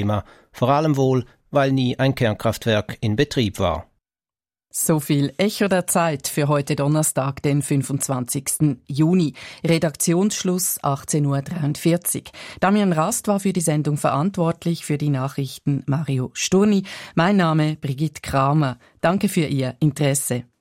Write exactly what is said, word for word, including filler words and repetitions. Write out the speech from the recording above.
Thema, vor allem wohl, weil nie ein Kernkraftwerk in Betrieb war. So viel Echo der Zeit für heute Donnerstag, den fünfundzwanzigsten Juni. Redaktionsschluss achtzehn Uhr dreiundvierzig. Damian Rast war für die Sendung verantwortlich, für die Nachrichten Mario Sturni. Mein Name Brigitte Kramer. Danke für Ihr Interesse.